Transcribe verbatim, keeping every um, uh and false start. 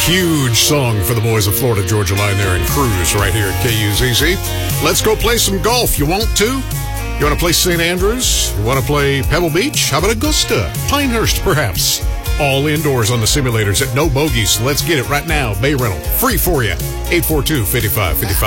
Huge song for the boys of Florida Georgia Line there in Cruise right here at K U Z Z. Let's go play some golf. You want to? You want to play Saint Andrews? You want to play Pebble Beach? How about Augusta? Pinehurst, perhaps? All indoors on the simulators at no bogeys. Let's get it right now. Bay rental. Free for you. eight four two, five five five five.